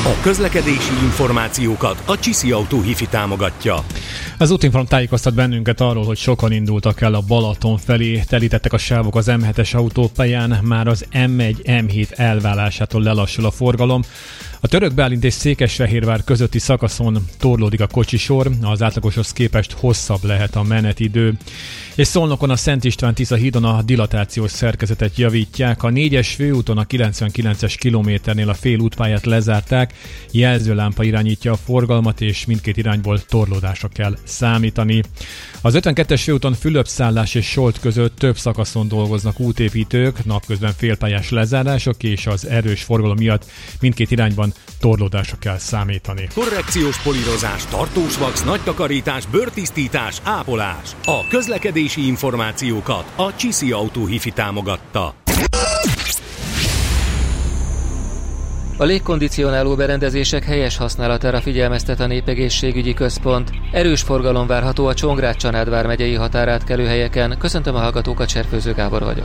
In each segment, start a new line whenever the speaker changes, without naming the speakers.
A közlekedési információkat a Csiszi Autó Hifi támogatja.
Az Útinform tájékoztat bennünket arról, hogy sokan indultak el a Balaton felé, telítettek a sávok az M7-es autópályán, már az M1, M7 elválásától lelassul a forgalom. A Török Bálint és Székesfehérvár közötti szakaszon torlódik a kocsisor, az átlagoshoz képest hosszabb lehet a menetidő. És Szolnokon a Szent István-Tisza hídon a dilatációs szerkezetet javítják, a 4-es főúton a 99-es kilométernél a félútpályát lezárták, jelzőlámpa irányítja a forgalmat, és mindkét irányból torlódásra kell számítani. Az 52-es főúton Fülöp-szállás és Solt között több szakaszon dolgoznak útépítők, napközben félpályás lezárások, és az erős forgalom miatt mindkét irányban torlódásra kell számítani.
Korrekciós polírozás, tartós vax, nagy takarítás, bőrtisztítás, ápolás. A közlekedési információkat a Csiszi Autó Hifi támogatta.
A légkondicionáló berendezések helyes használatára figyelmeztet a Népegészségügyi Központ. Erős forgalom várható a Csongrád-Csanád vármegyei határátkelő helyeken. Köszöntöm a hallgatókat, Cserfőző Gábor vagyok.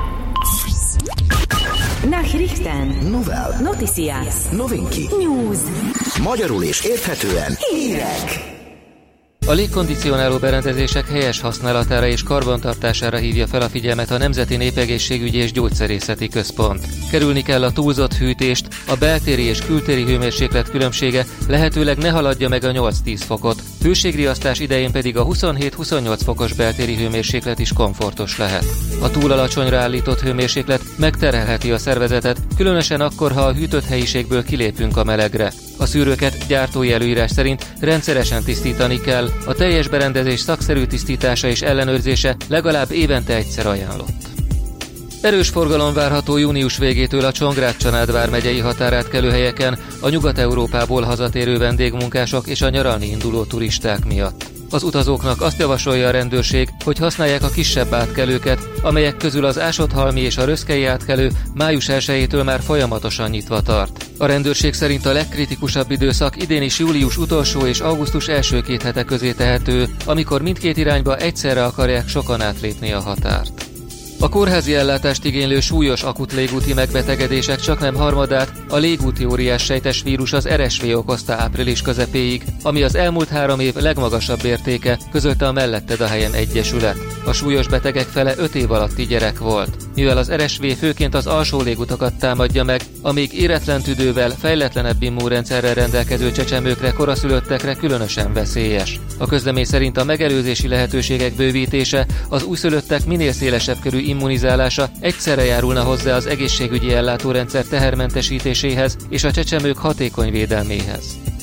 Nachrichten.
Novel.
Noticias.
Novinki.
News.
Magyarul és érthetően.
Hírek.
A légkondicionáló berendezések helyes használatára és karbantartására hívja fel a figyelmet a Nemzeti Népegészségügyi és Gyógyszerészeti Központ. Kerülni kell a túlzott hűtést, a beltéri és kültéri hőmérséklet különbsége lehetőleg ne haladja meg a 8-10 fokot, hőségriasztás idején pedig a 27-28 fokos beltéri hőmérséklet is komfortos lehet. A túl alacsonyra állított hőmérséklet megterhelheti a szervezetet, különösen akkor, ha a hűtött helyiségből kilépünk a melegre. A szűrőket gyártói előírás szerint rendszeresen tisztítani kell, a teljes berendezés szakszerű tisztítása és ellenőrzése legalább évente egyszer ajánlott. Erős forgalom várható június végétől a Csongrád-Csanád vármegyei határátkelő helyeken a Nyugat-Európából hazatérő vendégmunkások és a nyaralni induló turisták miatt. Az utazóknak azt javasolja a rendőrség, hogy használják a kisebb átkelőket, amelyek közül az Ásodhalmi és a Röszkei átkelő május 1-től már folyamatosan nyitva tart. A rendőrség szerint a legkritikusabb időszak idén is július utolsó és augusztus első 2 hete közé tehető, amikor mindkét irányba egyszerre akarják sokan átlépni a határt. A kórházi ellátást igénylő súlyos akut légúti megbetegedések csaknem harmadát a légúti óriás sejtes vírus, az RSV okozta április közepéig, ami az elmúlt 3 év legmagasabb értéke, közölte a Melletted a helyen egyesület. A súlyos betegek fele 5 év alatti gyerek volt. Mivel az RSV főként az alsó légutakat támadja meg, a még éretlen tüdővel, fejletlenebb immunrendszerrel rendelkező csecsemőkre, koraszülöttekre különösen veszélyes. A közlemény szerint a megelőzési lehetőségek bővítése, az újszülöttek minél szélesebb körű immunizálása egyszerre járulna hozzá az egészségügyi ellátórendszer tehermentesítéséhez és a csecsemők hatékony védelméhez.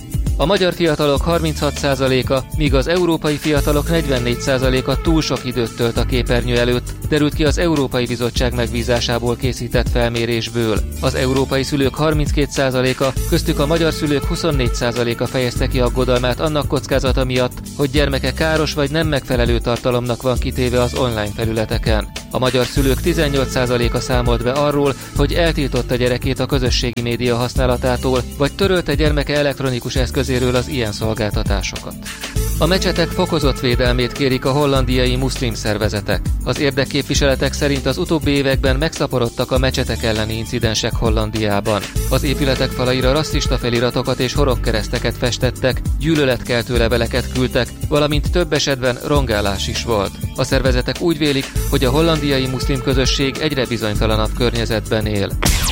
A magyar fiatalok 36%-a, míg az európai fiatalok 44%-a túl sok időt tölt a képernyő előtt, derült ki az Európai Bizottság megbízásából készített felmérésből. Az európai szülők 32%-a, köztük a magyar szülők 24%-a fejezte ki aggodalmát annak kockázata miatt, hogy gyermeke káros vagy nem megfelelő tartalomnak van kitéve az online felületeken. A magyar szülők 18%-a számolt be arról, hogy eltiltotta gyerekét a közösségi média használatától, vagy törölte gyermeke elektronikus eszközéről az ilyen szolgáltatásokat. A mecsetek fokozott védelmét kérik a hollandiai muszlim szervezetek. Az érdekképviseletek szerint az utóbbi években megszaporodtak a mecsetek elleni incidensek Hollandiában. Az épületek falaira rasszista feliratokat és horogkereszteket festettek, gyűlöletkeltő leveleket küldtek, valamint több esetben rongálás is volt. A szervezetek úgy vélik, hogy a hollandiai muszlim közösség egyre bizonytalanabb környezetben él.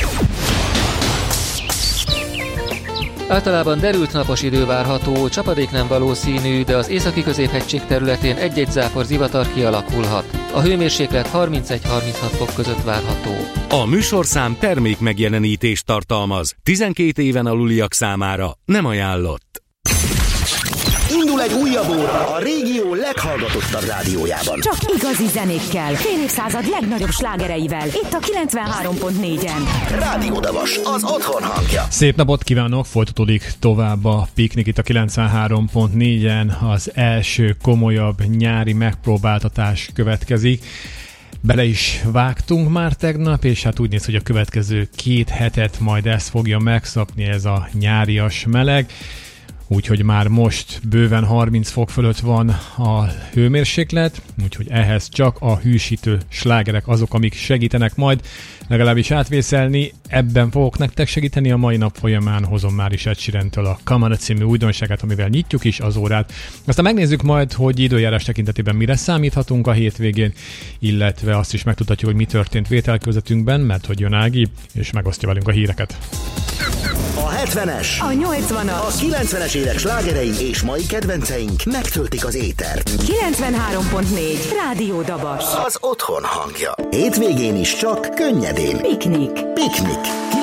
Általában derült napos idő várható, csapadék nem valószínű, de az északi középhegység területén egy-egy zápor zivatar kialakulhat. A hőmérséklet 31-36 fok között várható.
A műsorszám termék megjelenítést tartalmaz. 12 éven aluliak számára nem ajánlott.
Indul egy újabb óra a régió leghallgatottabb rádiójában.
Csak igazi zenékkel, fél évszázad legnagyobb slágereivel. Itt a 93.4-en.
Rádió Davas, az otthon hangja.
Szép napot kívánok, folytatódik tovább a piknik itt a 93.4-en. Az első komolyabb nyári megpróbáltatás következik. Bele is vágtunk már tegnap, és hát úgy néz, hogy a következő 2 hetet majd ezt fogja megszapni, ez a nyárias meleg. Úgyhogy már most bőven 30 fok fölött van a hőmérséklet, úgyhogy ehhez csak a hűsítő slágerek azok, amik segítenek majd. legalábbis átvészelni. Ebben fogok nektek segíteni, a mai nap folyamán hozom már is Ed Sheerantől a Come On című újdonságát, amivel nyitjuk is az órát. Aztán megnézzük majd, hogy időjárás tekintetében mire számíthatunk a hétvégén, illetve azt is megtudhatjuk, hogy mi történt vételkörzetünkben, mert hogy jön Ági, és megosztja velünk a híreket.
A 70-es,
A 80-as,
a 90-es évek slágerei és mai kedvenceink megtöltik az étert.
93.4 Rádió Dabas.
Az otthon hangja. Hétvégén is csak könnyedén.
Piknik.
Piknik.